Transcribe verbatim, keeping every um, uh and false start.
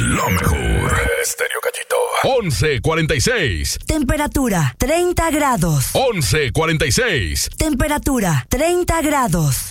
lo mejor. Estéreo Cachito. once cuarenta y seis. Temperatura treinta grados. once cuarenta y seis. Temperatura treinta grados.